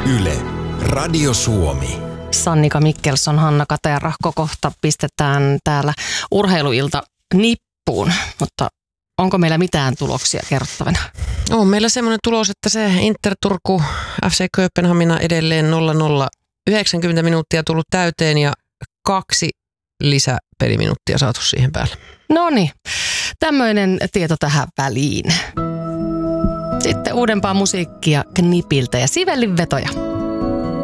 Yle, Radio Suomi. Sannika Mikkelson, Hanna Katajärahko, kohta pistetään täällä urheiluilta nippuun, mutta onko meillä mitään tuloksia kerrottavana? On meillä semmoinen tulos, että se Inter Turku FC Kööpenhamina edelleen 0-0. 90 minuuttia tullut täyteen ja 2 lisäpeliminuttia saatu siihen päälle. No niin, tämmöinen tieto tähän väliin. Sitten uudempaa musiikkia Knipiltä ja Sivellin vetoja.